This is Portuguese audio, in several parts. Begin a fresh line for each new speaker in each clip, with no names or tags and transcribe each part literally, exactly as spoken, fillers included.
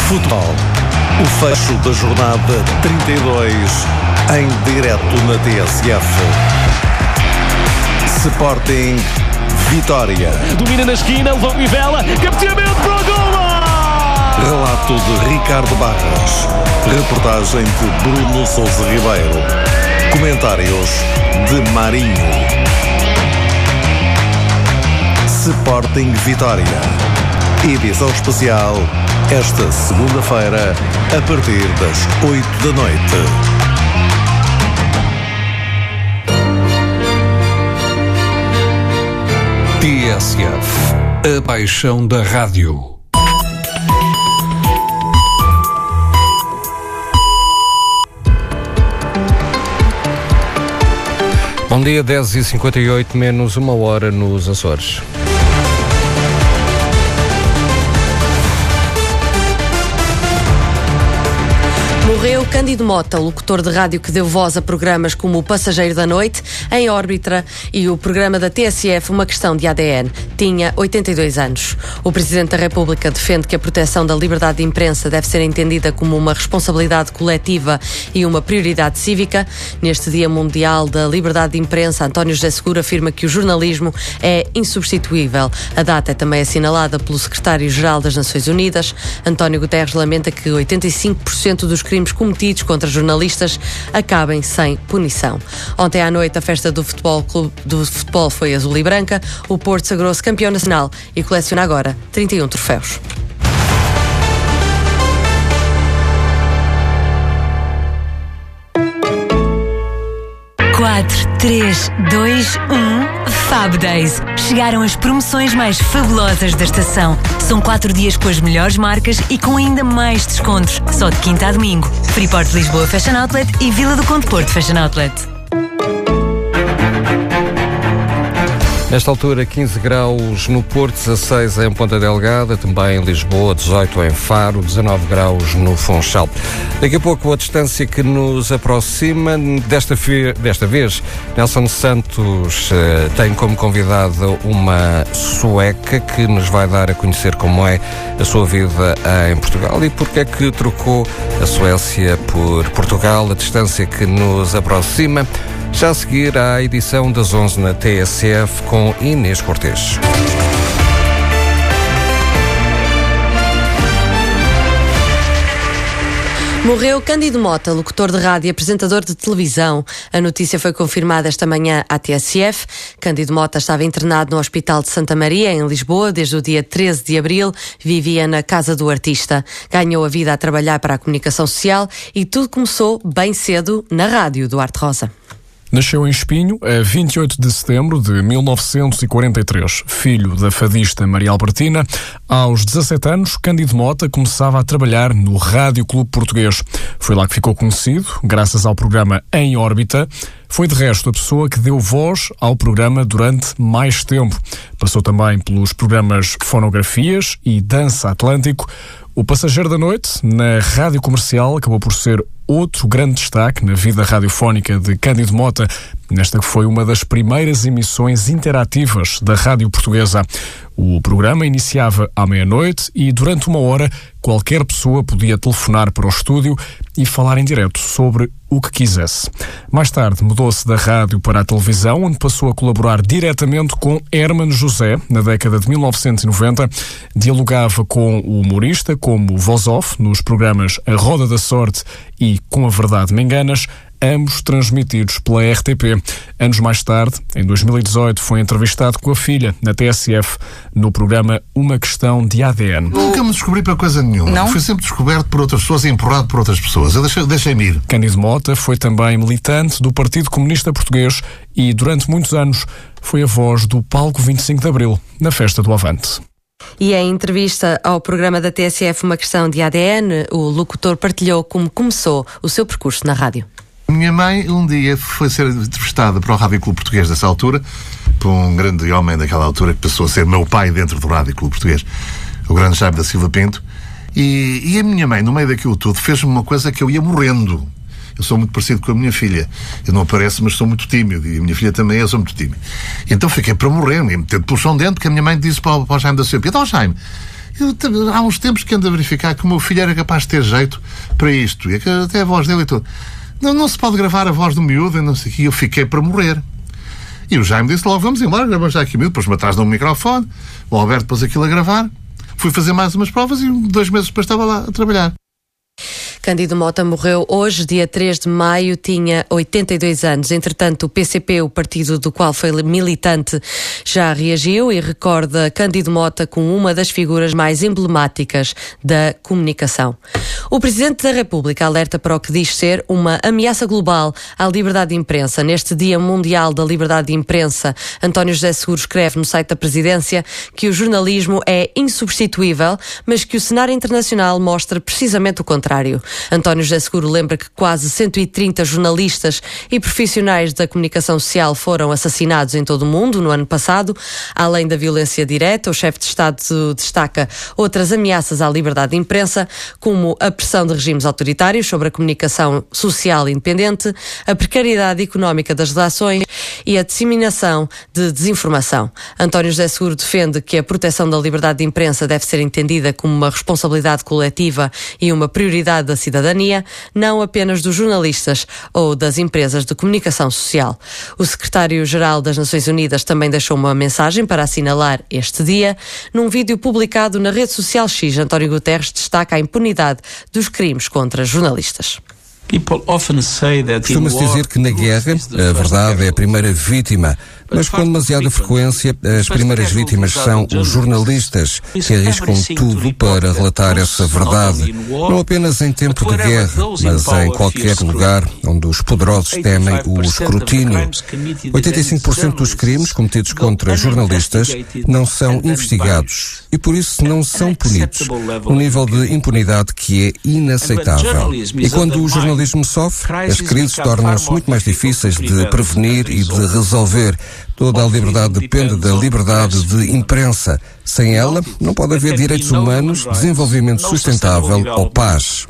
Futebol. O fecho da jornada trinta e dois em direto na T S F. Sporting Vitória.
Domina na esquina, levou Vivela, cabeceamento para o golo!
Relato de Ricardo Barras. Reportagem de Bruno Sousa Ribeiro. Comentários de Marinho. Sporting Vitória. Edição especial esta segunda-feira a partir das oito da noite.
T S F, a paixão da rádio. Bom dia, dez e cinquenta e oito, menos uma hora nos Açores.
Morreu Cândido Mota, locutor de rádio que deu voz a programas como O Passageiro da Noite, Em Órbita e o programa da T S F Uma Questão de A D N. Tinha oitenta e dois anos. O Presidente da República defende que a proteção da liberdade de imprensa deve ser entendida como uma responsabilidade coletiva e uma prioridade cívica. Neste Dia Mundial da Liberdade de Imprensa, António José Seguro afirma que o jornalismo é insubstituível. A data é também assinalada pelo Secretário-Geral das Nações Unidas. António Guterres lamenta que oitenta e cinco por cento dos crimes cometidos contra jornalistas acabem sem punição. Ontem à noite a festa do futebol, clube do futebol foi azul e branca. O Porto sagrou-se campeão nacional e coleciona agora trinta e um troféus.
quatro, três, dois, um Fab Days. Chegaram as promoções mais fabulosas da estação. São quatro dias com as melhores marcas e com ainda mais descontos. Só de quinta a domingo. Freeport Lisboa Fashion Outlet e Vila do Conde Porto Fashion Outlet.
Nesta altura, quinze graus no Porto, dezasseis em Ponta Delgada, também em Lisboa, dezoito em Faro, dezanove graus no Funchal. Daqui a pouco a distância que nos aproxima, desta, fe... desta vez, Nelson Santos eh, tem como convidada uma sueca que nos vai dar a conhecer como é a sua vida em Portugal e porque é que trocou a Suécia por Portugal, a distância que nos aproxima. Já a seguir à edição das onze na T S F com Inês Cortês.
Morreu Cândido Mota, locutor de rádio e apresentador de televisão. A notícia foi confirmada esta manhã à T S F. Cândido Mota estava internado no Hospital de Santa Maria, em Lisboa, desde o dia treze de abril. Vivia na casa do artista. Ganhou a vida a trabalhar para a comunicação social e tudo começou bem cedo na rádio. Duarte Rosa.
Nasceu em Espinho a vinte e oito de setembro de mil novecentos e quarenta e três. Filho da fadista Maria Albertina, aos dezassete anos, Cândido Mota começava a trabalhar no Rádio Clube Português. Foi lá que ficou conhecido, graças ao programa Em Órbita. Foi, de resto, a pessoa que deu voz ao programa durante mais tempo. Passou também pelos programas Fonografias e Dança Atlântico. O Passageiro da Noite, na Rádio Comercial, acabou por ser outro grande destaque na vida radiofónica de Cândido Mota, nesta que foi uma das primeiras emissões interativas da Rádio Portuguesa. O programa iniciava à meia-noite e, durante uma hora, qualquer pessoa podia telefonar para o estúdio e falar em direto sobre o que quisesse. Mais tarde, mudou-se da rádio para a televisão, onde passou a colaborar diretamente com Hermano José, na década de mil novecentos e noventa. Dialogava com o humorista, como voz-off, nos programas A Roda da Sorte e Com a Verdade Me Enganas, ambos transmitidos pela R T P. Anos mais tarde, em dois mil e dezoito, foi entrevistado com a filha, na T S F, no programa Uma Questão de A D N.
Nunca me descobri para coisa nenhuma.
Não?
Fui sempre descoberto por outras pessoas e empurrado por outras pessoas. Eu deixei, deixei-me ir.
Cândido Mota foi também militante do Partido Comunista Português e, durante muitos anos, foi a voz do Palco vinte e cinco de Abril, na Festa do Avante.
E em entrevista ao programa da T S F Uma Questão de A D N, o locutor partilhou como começou o seu percurso na rádio.
Minha mãe um dia foi ser entrevistada para o Rádio Clube Português dessa altura, por um grande homem daquela altura que passou a ser meu pai dentro do Rádio Clube Português, o grande Jaime da Silva Pinto, e, e a minha mãe, no meio daquilo tudo, fez-me uma coisa que eu ia morrendo. Eu sou muito parecido com a minha filha. Eu não apareço, mas sou muito tímido. E a minha filha também, eu sou muito tímido. E então fiquei para morrer, me metendo pelo chão dentro, que a minha mãe disse para o, para o Jaime da Silva Pinto: "Então, Jaime, Eu, há uns tempos que ando a verificar que o meu filho era capaz de ter jeito para isto, e até a voz dele e tudo. Não, não se pode gravar a voz do miúdo, e não sei o que, eu fiquei para morrer. E o Jaime disse logo, vamos embora, gravamos já aqui o miúdo, depois me atrás de um microfone, o Alberto pôs aquilo a gravar, fui fazer mais umas provas e dois meses depois estava lá a trabalhar.
Cândido Mota morreu hoje, dia três de maio, tinha oitenta e dois anos. Entretanto, o P C P, o partido do qual foi militante, já reagiu e recorda Cândido Mota como uma das figuras mais emblemáticas da comunicação. O Presidente da República alerta para o que diz ser uma ameaça global à liberdade de imprensa. Neste Dia Mundial da Liberdade de Imprensa, António José Seguro escreve no site da Presidência que o jornalismo é insubstituível, mas que o cenário internacional mostra precisamente o contrário. António José Seguro lembra que quase cento e trinta jornalistas e profissionais da comunicação social foram assassinados em todo o mundo no ano passado. Além da violência direta, o chefe de Estado destaca outras ameaças à liberdade de imprensa, como a pressão de regimes autoritários sobre a comunicação social independente, a precariedade económica das redações e a disseminação de desinformação. António José Seguro defende que a proteção da liberdade de imprensa deve ser entendida como uma responsabilidade coletiva e uma prioridade da cidadania, não apenas dos jornalistas ou das empresas de comunicação social. O secretário-geral das Nações Unidas também deixou uma mensagem para assinalar este dia. Num vídeo publicado na rede social X, António Guterres destaca a impunidade dos crimes contra jornalistas.
Costuma-se dizer que na guerra a verdade é a primeira vítima, mas com demasiada frequência as primeiras vítimas são os jornalistas, que arriscam tudo para relatar essa verdade, não apenas em tempo de guerra, mas em qualquer lugar onde os poderosos temem o escrutínio. oitenta e cinco por cento dos crimes cometidos contra jornalistas não são investigados e por isso não são punidos, um nível de impunidade que é inaceitável. E quando o jornalismo sofre, as crises tornam-se muito mais difíceis de prevenir e de resolver. Toda a liberdade depende da liberdade de imprensa. Sem ela, não pode haver direitos humanos, desenvolvimento sustentável ou paz.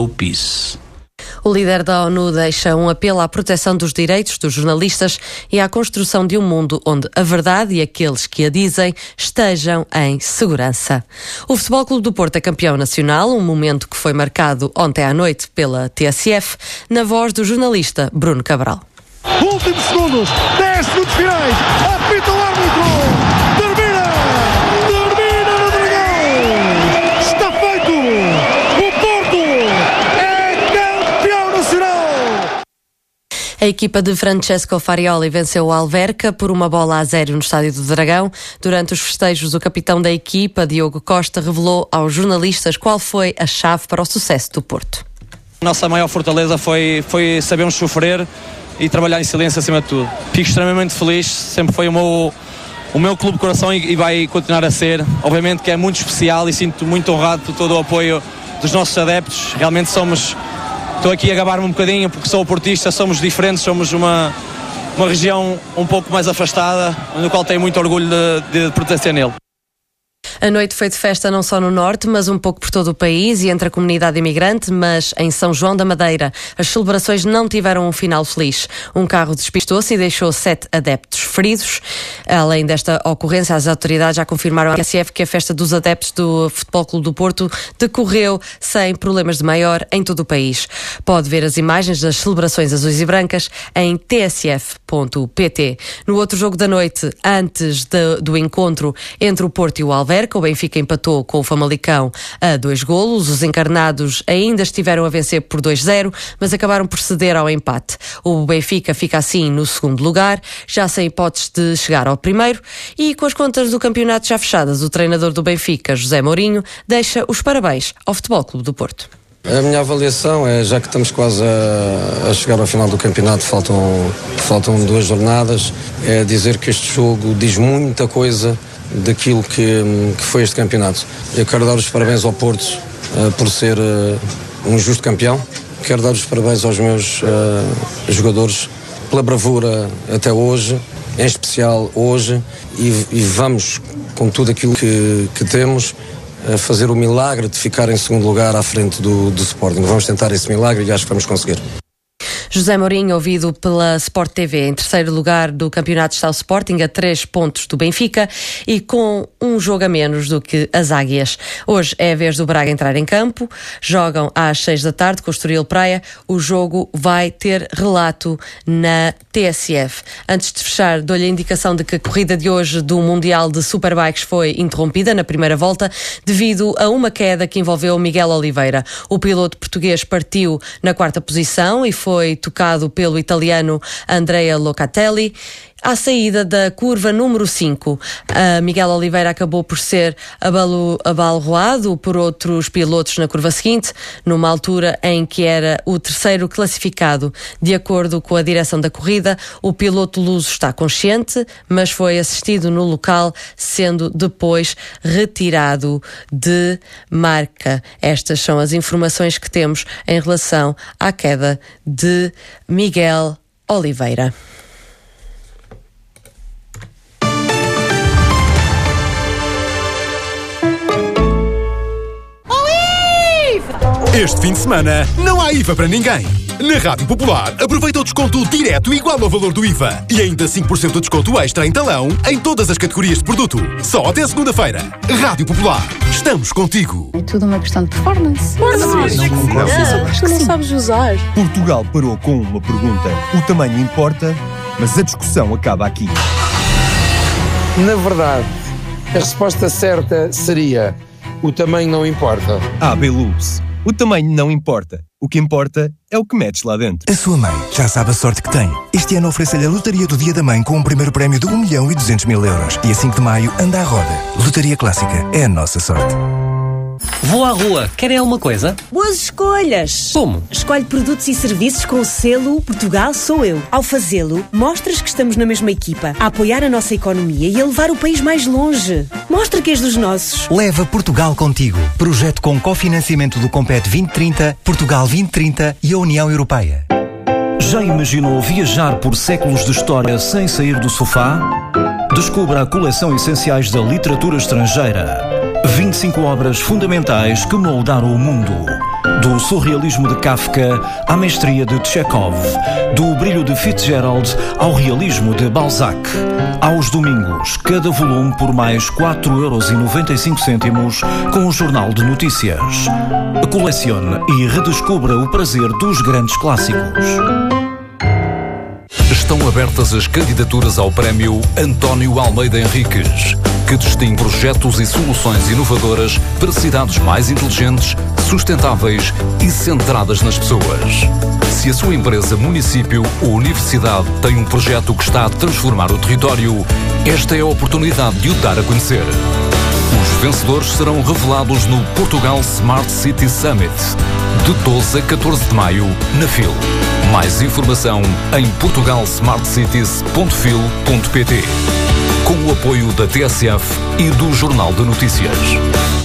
O líder da ONU deixa um apelo à proteção dos direitos dos jornalistas e à construção de um mundo onde a verdade e aqueles que a dizem estejam em segurança. O Futebol Clube do Porto é campeão nacional, um momento que foi marcado ontem à noite pela T S F, na voz do jornalista Bruno Cabral.
Últimos segundos, dez segundos finais, apita o árbitro, termina, termina no Dragão, está feito, o Porto é campeão nacional.
A equipa de Francesco Farioli venceu o Alverca por uma bola a zero no Estádio do Dragão. Durante os festejos, o capitão da equipa, Diogo Costa, revelou aos jornalistas qual foi a chave para o sucesso do Porto.
Nossa maior fortaleza foi, foi sabermos sofrer e trabalhar em silêncio acima de tudo. Fico extremamente feliz, sempre foi o meu, o meu clube de coração e, e vai continuar a ser. Obviamente que é muito especial e sinto muito honrado por todo o apoio dos nossos adeptos. Realmente somos, estou aqui a gabar-me um bocadinho porque sou portista, somos diferentes, somos uma, uma região um pouco mais afastada, no qual tenho muito orgulho de, de pertencer nele.
A noite foi de festa não só no Norte, mas um pouco por todo o país e entre a comunidade imigrante, mas em São João da Madeira as celebrações não tiveram um final feliz. Um carro despistou-se e deixou sete adeptos feridos. Além desta ocorrência, as autoridades já confirmaram à T S F que a festa dos adeptos do Futebol Clube do Porto decorreu sem problemas de maior em todo o país. Pode ver as imagens das celebrações azuis e brancas em t s f ponto p t. No outro jogo da noite, antes de, do encontro entre o Porto e o Alverca, o Benfica empatou com o Famalicão a dois golos. Os encarnados ainda estiveram a vencer por dois zero, mas acabaram por ceder ao empate. O Benfica fica assim no segundo lugar, já sem hipóteses de chegar ao primeiro, e com as contas do campeonato já fechadas, o treinador do Benfica, José Mourinho, deixa os parabéns ao Futebol Clube do Porto.
A minha avaliação é, já que estamos quase a, a chegar ao final do campeonato, faltam, faltam duas jornadas, é dizer que este jogo diz muita coisa daquilo que, que foi este campeonato. Eu quero dar os parabéns ao Porto uh, por ser uh, um justo campeão. Quero dar os parabéns aos meus uh, jogadores pela bravura até hoje, em especial hoje, e, e vamos, com tudo aquilo que, que temos, uh, fazer o milagre de ficar em segundo lugar à frente do, do Sporting. Vamos tentar esse milagre e acho que vamos conseguir.
José Mourinho, ouvido pela Sport T V. Em terceiro lugar do campeonato está o Sporting, a três pontos do Benfica e com um jogo a menos do que as Águias. Hoje é a vez do Braga entrar em campo. Jogam às seis da tarde com o Estoril Praia. O jogo vai ter relato na T S F. Antes de fechar, dou-lhe a indicação de que a corrida de hoje do Mundial de Superbikes foi interrompida na primeira volta devido a uma queda que envolveu Miguel Oliveira. O piloto português partiu na quarta posição e foi tocado pelo italiano Andrea Locatelli. À saída da curva número cinco, uh, Miguel Oliveira acabou por ser abalo, abalroado por outros pilotos na curva seguinte, numa altura em que era o terceiro classificado. De acordo com a direção da corrida, o piloto luso está consciente, mas foi assistido no local, sendo depois retirado de marca. Estas são as informações que temos em relação à queda de Miguel Oliveira.
Este fim de semana não há I V A para ninguém. Na Rádio Popular, aproveita o desconto direto igual ao valor do I V A e ainda cinco por cento de desconto extra em talão em todas as categorias de produto. Só até segunda-feira. Rádio Popular. Estamos contigo.
É tudo uma questão de performance.
Performance. Não, não concordo.
Acho que não sabes usar.
Portugal parou com uma pergunta. O tamanho importa, mas a discussão acaba aqui.
Na verdade, a resposta certa seria: o tamanho não importa.
A B Luz. O tamanho não importa. O que importa é o que metes lá dentro.
A sua mãe já sabe a sorte que tem. Este ano oferece-lhe a Lotaria do Dia da Mãe com um primeiro prémio de um milhão e duzentos mil euros. E a cinco de maio anda à roda. Lotaria Clássica é a nossa sorte.
Vou à rua. Querem alguma coisa?
Boas escolhas!
Como?
Escolhe produtos e serviços com o selo Portugal Sou Eu. Ao fazê-lo, mostras que estamos na mesma equipa, a apoiar a nossa economia e a levar o país mais longe. Mostra que és dos nossos.
Leva Portugal contigo. Projeto com cofinanciamento do Compete vinte trinta, Portugal vinte trinta e a União Europeia.
Já imaginou viajar por séculos de história sem sair do sofá? Descubra a coleção Essenciais da Literatura Estrangeira. vinte e cinco obras fundamentais que moldaram o mundo. Do surrealismo de Kafka à mestria de Chekhov. Do brilho de Fitzgerald ao realismo de Balzac. Aos domingos, cada volume por mais quatro euros e noventa e cinco cêntimos com o Jornal de Notícias. Colecione e redescubra o prazer dos grandes clássicos.
Estão abertas as candidaturas ao Prémio António Almeida Henriques, que distingue projetos e soluções inovadoras para cidades mais inteligentes, sustentáveis e centradas nas pessoas. Se a sua empresa, município ou universidade tem um projeto que está a transformar o território, esta é a oportunidade de o dar a conhecer. Os vencedores serão revelados no Portugal Smart City Summit, de doze a catorze de maio, na F I L. Mais informação em portugal smart cities ponto fil ponto pt. Com o apoio da T S F e do Jornal de Notícias.